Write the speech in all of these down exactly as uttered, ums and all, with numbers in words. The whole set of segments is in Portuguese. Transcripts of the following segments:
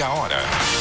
Meia Hora.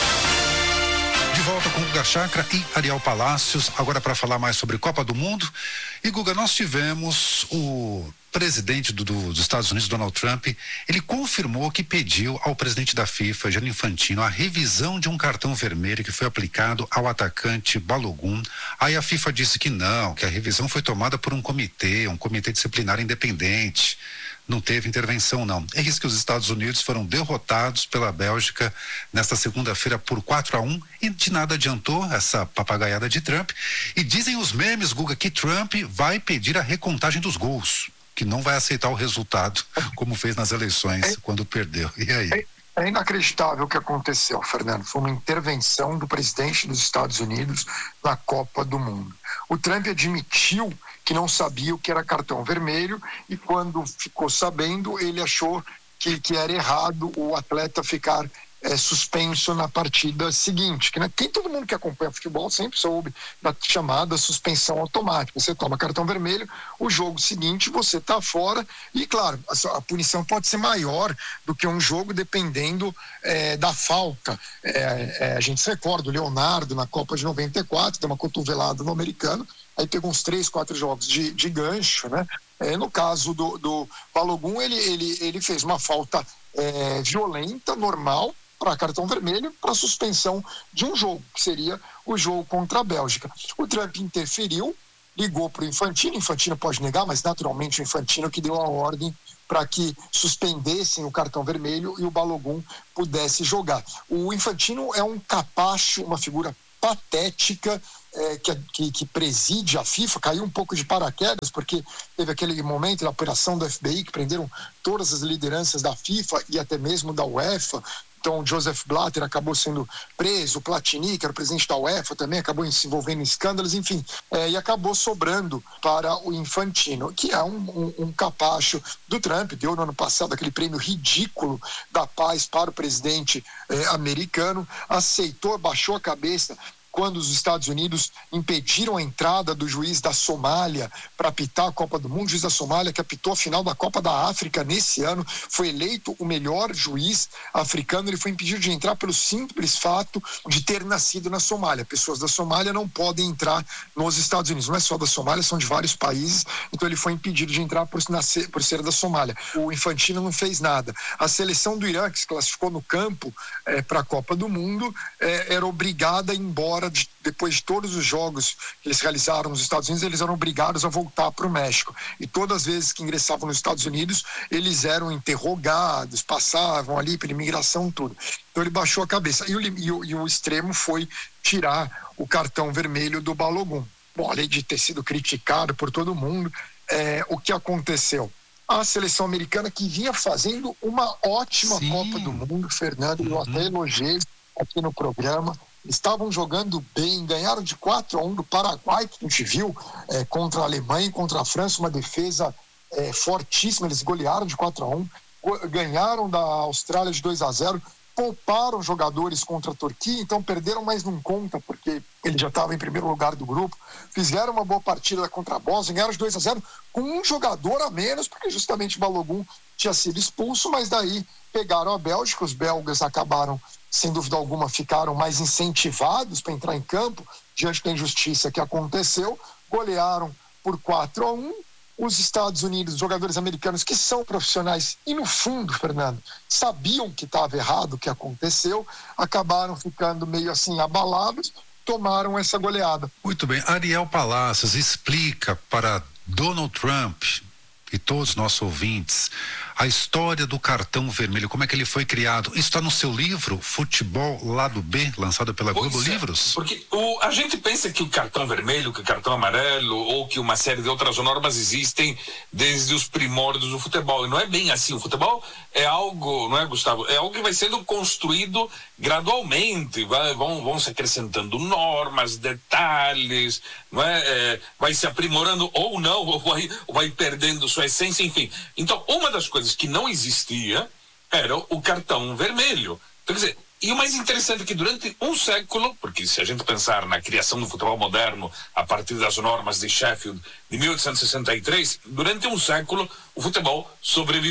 De volta com Guga Chakra e Ariel Palácios, agora para falar mais sobre Copa do Mundo. E Guga, nós tivemos o presidente do, do, dos Estados Unidos, Donald Trump, ele confirmou que pediu ao presidente da FIFA, Gianni Infantino, a revisão de um cartão vermelho que foi aplicado ao atacante Balogun. Aí a FIFA disse que não, que a revisão foi tomada por um comitê, um comitê disciplinar independente. Não teve intervenção, não. É isso que os Estados Unidos foram derrotados pela Bélgica nesta segunda-feira por quatro a um e de nada adiantou essa papagaiada de Trump. E dizem os memes, Guga, que Trump vai pedir a recontagem dos gols, que não vai aceitar o resultado, como fez nas eleições, é, quando perdeu. E aí? É, é inacreditável o que aconteceu, Fernando. Foi uma intervenção do presidente dos Estados Unidos na Copa do Mundo. O Trump admitiu que não sabia o que era cartão vermelho e quando ficou sabendo, ele achou que, que era errado o atleta ficar é, suspenso na partida seguinte. Que, né, quem todo mundo que acompanha futebol sempre soube da chamada suspensão automática. Você toma cartão vermelho, o jogo seguinte você está fora e, claro, a, a punição pode ser maior do que um jogo dependendo é, da falta. É, é, a gente se recorda, o Leonardo na Copa de noventa e quatro, deu uma cotovelada no americano, aí pegou uns três, quatro jogos de, de gancho, né? É, no caso do, do Balogun, ele, ele, ele fez uma falta é, violenta, normal, para cartão vermelho, para suspensão de um jogo, que seria o jogo contra a Bélgica. O Trump interferiu, ligou para o Infantino, Infantino pode negar, mas naturalmente o Infantino que deu a ordem para que suspendessem o cartão vermelho e o Balogun pudesse jogar. O Infantino é um capacho, uma figura patética, É, que, que, que preside a FIFA, caiu um pouco de paraquedas, porque teve aquele momento da operação do F B I que prenderam todas as lideranças da FIFA e até mesmo da UEFA. Então, o Joseph Blatter acabou sendo preso, o Platini, que era o presidente da UEFA, também acabou se envolvendo em escândalos, enfim, é, e acabou sobrando para o Infantino, que é um, um, um capacho do Trump, deu no ano passado aquele prêmio ridículo da paz para o presidente é, americano, aceitou, baixou a cabeça quando os Estados Unidos impediram a entrada do juiz da Somália para apitar a Copa do Mundo. O juiz da Somália, que apitou a final da Copa da África nesse ano, foi eleito o melhor juiz africano. Ele foi impedido de entrar pelo simples fato de ter nascido na Somália. Pessoas da Somália não podem entrar nos Estados Unidos. Não é só da Somália, são de vários países. Então ele foi impedido de entrar por, nascer, por ser da Somália. O Infantino não fez nada. A seleção do Irã, que se classificou no campo é, para a Copa do Mundo, é, era obrigada a ir embora. De, depois de todos os jogos que eles realizaram nos Estados Unidos, eles eram obrigados a voltar para o México. E todas as vezes que ingressavam nos Estados Unidos, eles eram interrogados, passavam ali pela imigração, tudo. Então ele baixou a cabeça. E o, e o, e o extremo foi tirar o cartão vermelho do Balogun. Bom, além de ter sido criticado por todo mundo, é, o que aconteceu? A seleção americana, que vinha fazendo uma ótima Sim. Copa do Mundo, Fernando, eu uhum. até elogiei aqui no programa, estavam jogando bem, ganharam de quatro a um do Paraguai, que a gente viu é, contra a Alemanha e contra a França, uma defesa é, fortíssima, eles golearam de quatro a um, ganharam da Austrália de dois a zero, pouparam jogadores contra a Turquia, então perderam, mas não conta, porque ele já estava em primeiro lugar do grupo, fizeram uma boa partida contra a Bósnia, ganharam de dois a zero, com um jogador a menos, porque justamente o Balogun tinha sido expulso, mas daí pegaram a Bélgica, os belgas acabaram, sem dúvida alguma, ficaram mais incentivados para entrar em campo, diante da injustiça que aconteceu, golearam por quatro a um, os Estados Unidos, os jogadores americanos que são profissionais e no fundo, Fernando, sabiam que estava errado o que aconteceu, acabaram ficando meio assim abalados, tomaram essa goleada. Muito bem, Ariel Palácios, explica para Donald Trump e todos os nossos ouvintes a história do cartão vermelho, como é que ele foi criado. Isso está no seu livro, Futebol Lado B, lançado pela pois Globo é, Livros? Porque o, a gente pensa que o cartão vermelho, que o cartão amarelo, ou que uma série de outras normas existem desde os primórdios do futebol. E não é bem assim. O futebol é algo, não é, Gustavo? É algo que vai sendo construído gradualmente. Vai, vão, vão se acrescentando normas, detalhes, não é? É, vai se aprimorando ou não, ou vai, ou vai perdendo sua essência, enfim. Então, uma das coisas que não existia era o cartão vermelho. Então, quer dizer, e o mais interessante é que durante um século, porque se a gente pensar na criação do futebol moderno a partir das normas de Sheffield de mil oitocentos e sessenta e três, durante um século o futebol sobreviveu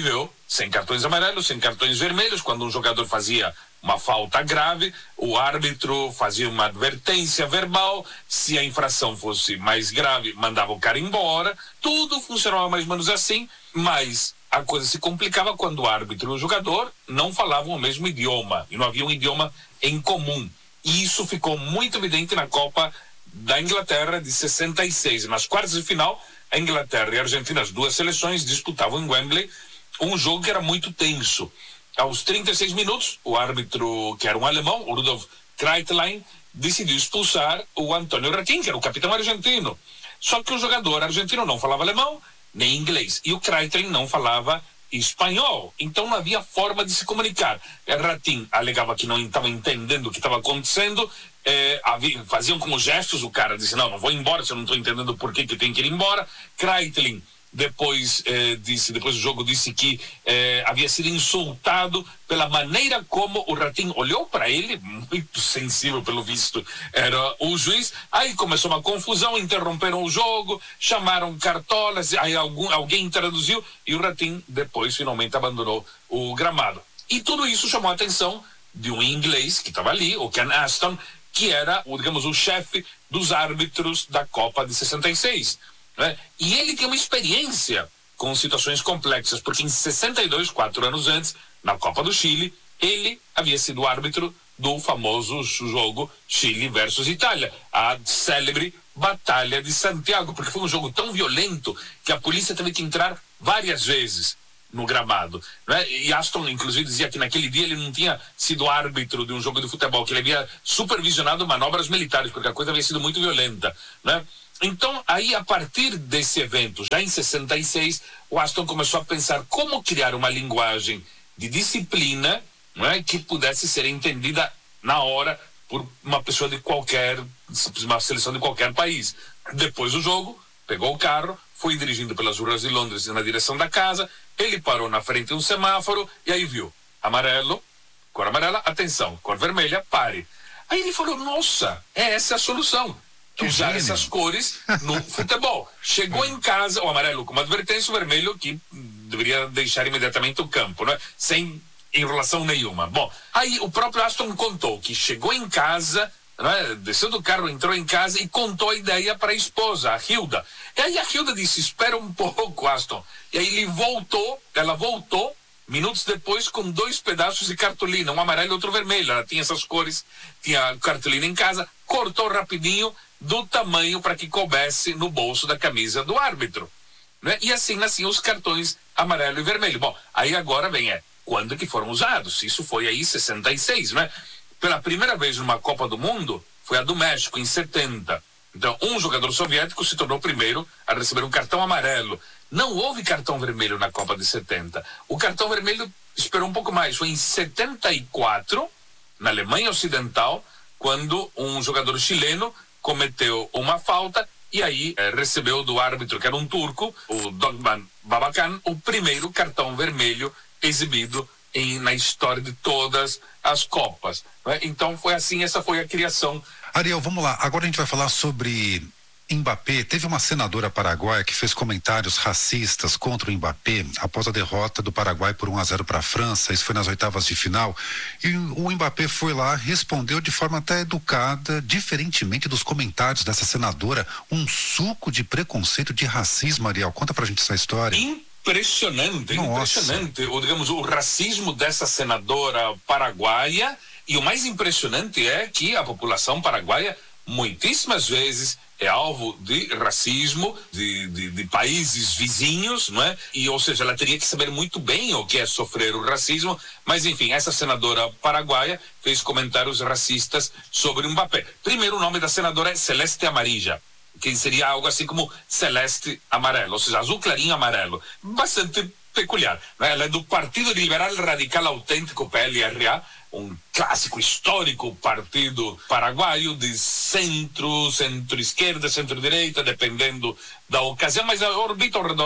sem cartões amarelos, sem cartões vermelhos. Quando um jogador fazia uma falta grave, o árbitro fazia uma advertência verbal. Se a infração fosse mais grave, mandava o cara embora. Tudo funcionava mais ou menos assim, mas a coisa se complicava quando o árbitro e o jogador não falavam o mesmo idioma e não havia um idioma em comum. E isso ficou muito evidente na Copa da Inglaterra de sessenta e seis. Nas quartas de final, a Inglaterra e a Argentina, as duas seleções, disputavam em Wembley um jogo que era muito tenso. Aos trinta e seis minutos, o árbitro, que era um alemão, o Rudolf Kreitlein, decidiu expulsar o Antonio Ratín, que era o capitão argentino. Só que o jogador argentino não falava alemão nem inglês, e o Kreitlein não falava espanhol, então não havia forma de se comunicar. Ratín alegava que não estava entendendo o que estava acontecendo, eh, havia, faziam como gestos, o cara disse, não, não vou embora, se eu não estou entendendo por que que tem que ir embora. Kreitlein depois eh, disse, depois do jogo disse que eh, havia sido insultado pela maneira como o Ratín olhou para ele, muito sensível pelo visto era o juiz. Aí começou uma confusão, interromperam o jogo, chamaram cartolas, aí algum, alguém traduziu e o Ratín depois finalmente abandonou o gramado. E tudo isso chamou a atenção de um inglês que estava ali, o Ken Aston, que era, o, digamos, o chefe dos árbitros da Copa de sessenta e seis. Né? E ele tem uma experiência com situações complexas, porque em sessenta e dois, quatro anos antes, na Copa do Chile, ele havia sido árbitro do famoso jogo Chile versus Itália, a célebre Batalha de Santiago, porque foi um jogo tão violento que a polícia teve que entrar várias vezes no gramado, né? E Aston inclusive dizia que naquele dia ele não tinha sido árbitro de um jogo de futebol, que ele havia supervisionado manobras militares, porque a coisa havia sido muito violenta, né? Então, aí, a partir desse evento, já em sessenta e seis, o Aston começou a pensar como criar uma linguagem de disciplina, não é, que pudesse ser entendida na hora por uma pessoa de qualquer, uma seleção de qualquer país. Depois do jogo, pegou o carro, foi dirigindo pelas ruas de Londres na direção da casa, ele parou na frente de um semáforo e aí viu amarelo, cor amarela, atenção, cor vermelha, pare. Aí ele falou, nossa, é essa a solução. Usar gênio. Essas cores no futebol. Chegou em casa, o amarelo como advertência, o vermelho que deveria deixar imediatamente o campo, né? Sem enrolação nenhuma. Bom, aí o próprio Aston contou que chegou em casa, né? Desceu do carro, entrou em casa e contou a ideia para a esposa, a Hilda. E aí a Hilda disse, espera um pouco, Aston. E aí ele voltou, ela voltou, minutos depois, com dois pedaços de cartolina, um amarelo e outro vermelho. Ela tinha essas cores, tinha cartolina em casa, cortou rapidinho, do tamanho para que coubesse no bolso da camisa do árbitro, né? E assim nasciam os cartões amarelo e vermelho. Bom, aí agora vem, é, quando que foram usados? Isso foi aí em sessenta e seis, né? Pela primeira vez numa Copa do Mundo, foi a do México, em setenta. Então, um jogador soviético se tornou o primeiro a receber um cartão amarelo. Não houve cartão vermelho na Copa de setenta. O cartão vermelho esperou um pouco mais. Foi em setenta e quatro, na Alemanha Ocidental, quando um jogador chileno cometeu uma falta e aí eh, recebeu do árbitro, que era um turco, o Dogman Babacan, o primeiro cartão vermelho exibido em, na história de todas as Copas, né? Então foi assim, essa foi a criação. Ariel, vamos lá, agora a gente vai falar sobre Mbappé. Teve uma senadora paraguaia que fez comentários racistas contra o Mbappé após a derrota do Paraguai por um a zero para a França. Isso foi nas oitavas de final. E o Mbappé foi lá, respondeu de forma até educada, diferentemente dos comentários dessa senadora. Um suco de preconceito, de racismo, Ariel. Conta pra gente essa história. Impressionante, Nossa. impressionante. O, digamos, o racismo dessa senadora paraguaia. E o mais impressionante é que a população paraguaia muitíssimas vezes é alvo de racismo de, de, de países vizinhos, não é? E, ou seja, ela teria que saber muito bem o que é sofrer o racismo, mas enfim, essa senadora paraguaia fez comentários racistas sobre o Mbappé. Primeiro, o nome da senadora é Celeste Amarilla, que seria algo assim como Celeste Amarelo, ou seja, azul clarinho amarelo. Bastante peculiar, né? Ela é do Partido Liberal Radical Autêntico, P L R A, um clássico histórico partido paraguaio de centro, centro-esquerda, centro-direita, dependendo da ocasião, mas orbita ao redor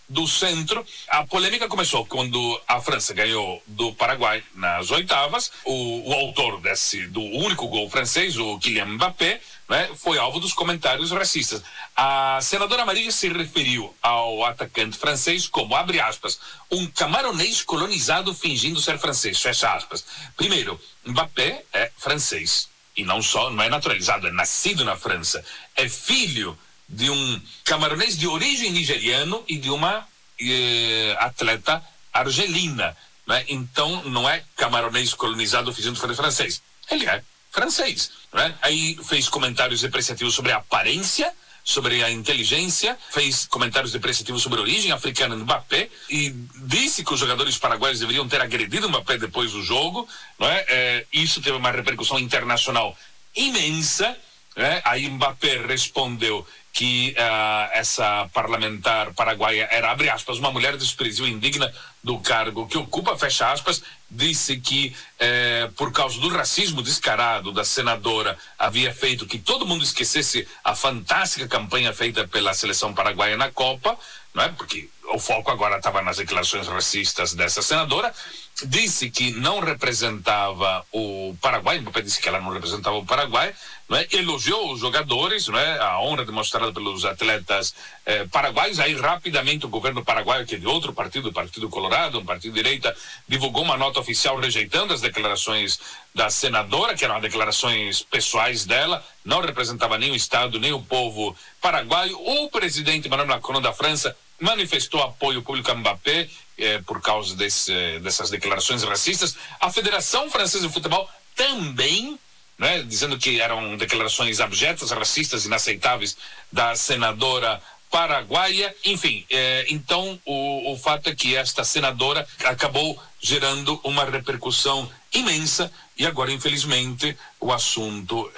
do centro. A polêmica começou quando a França ganhou do Paraguai nas oitavas. O, o autor desse, do único gol francês, o Kylian Mbappé, né, foi alvo dos comentários racistas. A senadora Maria se referiu ao atacante francês como, abre aspas, um camaronês colonizado fingindo ser francês, fecha aspas. Primeiro, Mbappé é francês. E não só, não é naturalizado, é nascido na França. É filho de um camaronês de origem nigeriano e de uma eh, atleta argelina, né? Então não é camaronês colonizado fingindo ser francês, ele é francês, né? Aí fez comentários depreciativos sobre a aparência, sobre a inteligência, fez comentários depreciativos sobre a origem africana do Mbappé e disse que os jogadores paraguaios deveriam ter agredido o Mbappé depois do jogo, não é? É, isso teve uma repercussão internacional imensa, né? Aí Mbappé respondeu que uh, essa parlamentar paraguaia era, abre aspas, uma mulher desprezível e indigna do cargo que ocupa, fecha aspas. Disse que eh, por causa do racismo descarado da senadora havia feito que todo mundo esquecesse a fantástica campanha feita pela seleção paraguaia na Copa, não é? Porque o foco agora estava nas declarações racistas dessa senadora. Disse que não representava o Paraguai, Mbappé disse que ela não representava o Paraguai, não é? Elogiou os jogadores, não é? A honra demonstrada pelos atletas eh, paraguaios. Aí rapidamente o governo paraguaio, que é de outro partido, o Partido Colorado, um partido de direita, divulgou uma nota oficial rejeitando as declarações da senadora, que eram declarações pessoais dela, não representava nem o Estado, nem o povo paraguaio. O presidente Emmanuel Macron da França manifestou apoio público a Mbappé eh, por causa desse, dessas declarações racistas. A Federação Francesa de Futebol também, né, dizendo que eram declarações abjetas, racistas, inaceitáveis da senadora paraguaia. Enfim, eh, então o, o fato é que esta senadora acabou gerando uma repercussão imensa e agora, infelizmente, o assunto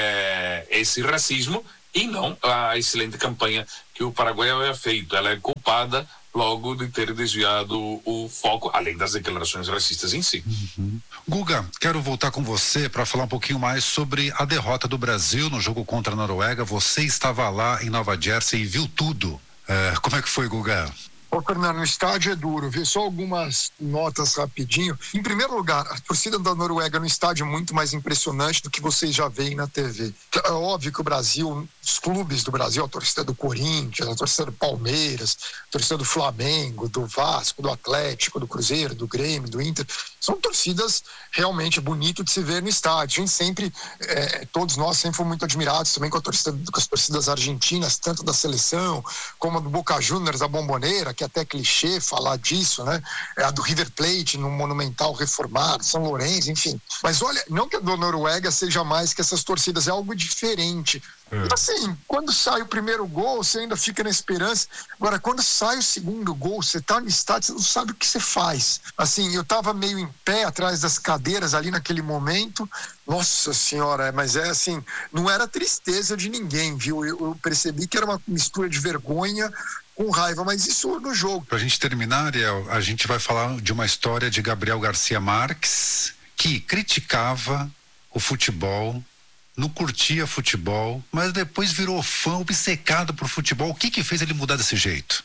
é esse racismo e não a excelente campanha que o Paraguai havia feito. Ela é culpada logo de ter desviado o foco, além das declarações racistas em si. Uhum. Guga, quero voltar com você para falar um pouquinho mais sobre a derrota do Brasil no jogo contra a Noruega. Você estava lá em Nova Jersey e viu tudo. É, como é que foi, Guga? Ô, Fernando, o estádio é duro, viu? Só algumas notas rapidinho. Em primeiro lugar, a torcida da Noruega no estádio é muito mais impressionante do que vocês já veem na T V. É óbvio que o Brasil, os clubes do Brasil, a torcida do Corinthians, a torcida do Palmeiras, a torcida do Flamengo, do Vasco, do Atlético, do Cruzeiro, do Grêmio, do Inter, são torcidas realmente bonitas de se ver no estádio. A gente sempre, é, todos nós sempre fomos muito admirados também com, a torcida, com as torcidas argentinas, tanto da seleção como a do Boca Juniors, a Bomboneira, que é até clichê falar disso, né? É a do River Plate no Monumental reformado, São Lourenço, enfim. Mas olha, não que a da Noruega seja mais que essas torcidas, é algo diferente. É. E assim, quando sai o primeiro gol, você ainda fica na esperança. Agora, quando sai o segundo gol, você tá no estádio, você não sabe o que você faz. Assim, eu tava meio em pé atrás das cadeiras ali naquele momento. Nossa senhora, mas é assim, não era tristeza de ninguém, viu? Eu, eu percebi que era uma mistura de vergonha com raiva, mas isso no jogo. Pra gente terminar, Ariel, a gente vai falar de uma história de Gabriel Garcia Marques, que criticava o futebol, não curtia futebol, mas depois virou fã, obcecado por futebol. O que que fez ele mudar desse jeito?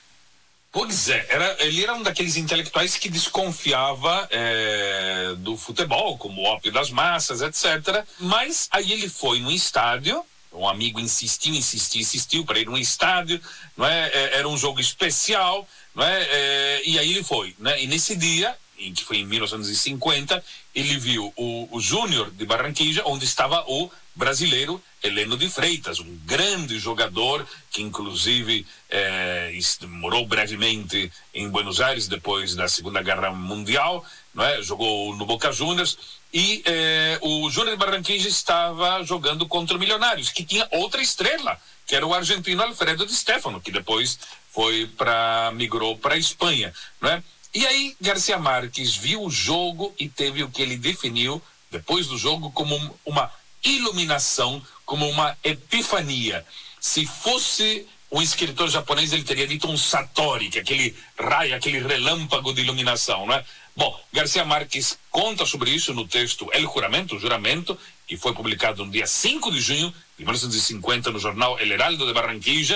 Pois é, era, ele era um daqueles intelectuais que desconfiava é, do futebol, como o ópio das massas, etcétera. Mas aí ele foi num estádio, um amigo insistiu, insistiu, insistiu para ir num estádio, não é? Era um jogo especial, não é? É, e aí ele foi, né? E nesse dia, em que foi em mil novecentos e cinquenta, ele viu o, o Júnior de Barranquilla, onde estava o brasileiro Heleno de Freitas, um grande jogador que inclusive é, morou brevemente em Buenos Aires depois da Segunda Guerra Mundial, não é? Jogou no Boca Juniors. E eh, o Júnior de Barranquilla estava jogando contra o Milionários, que tinha outra estrela, que era o argentino Alfredo Di Stefano, que depois foi para migrou para a Espanha, né? E aí Garcia Marques viu o jogo e teve o que ele definiu depois do jogo como uma iluminação, como uma epifania. Se fosse um escritor japonês, ele teria dito um satori, que é aquele raio, aquele relâmpago de iluminação, não é? Bom, Garcia Marques conta sobre isso no texto El Juramento, o Juramento, que foi publicado no dia cinco de junho de mil novecentos e cinquenta no jornal El Heraldo de Barranquilla,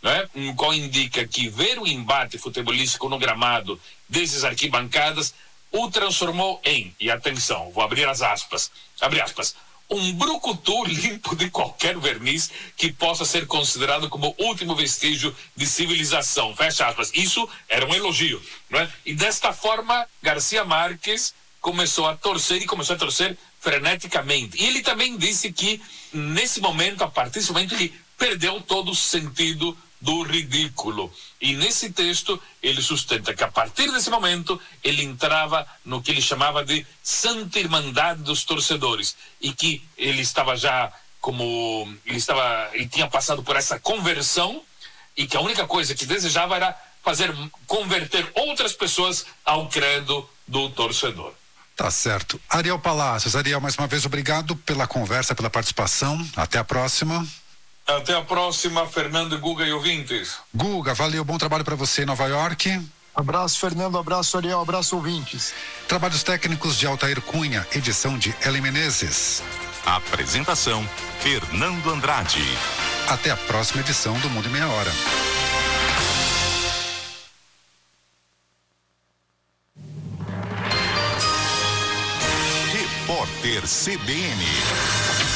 né? O qual indica que ver o embate futebolístico no gramado desses arquibancadas o transformou em, e atenção, vou abrir as aspas, abre aspas, um brucutu limpo de qualquer verniz que possa ser considerado como último vestígio de civilização, fecha aspas. Isso era um elogio, não é? E desta forma, Garcia Marques começou a torcer e começou a torcer freneticamente. E ele também disse que, nesse momento, a partir desse momento, ele perdeu todo o sentido do ridículo. E nesse texto ele sustenta que a partir desse momento ele entrava no que ele chamava de Santa Irmandade dos Torcedores, e que ele estava já como ele estava ele tinha passado por essa conversão, e que a única coisa que desejava era fazer converter outras pessoas ao credo do torcedor. Tá certo. Ariel Palacios, Ariel, mais uma vez obrigado pela conversa, pela participação. Até a próxima. Até a próxima, Fernando, Guga e ouvintes. Guga, valeu, bom trabalho para você em Nova York. Abraço, Fernando, abraço, Ariel, abraço, ouvintes. Trabalhos técnicos de Altair Cunha, edição de Ellen Menezes. Apresentação, Fernando Andrade. Até a próxima edição do Mundo em Meia Hora. Repórter C B N.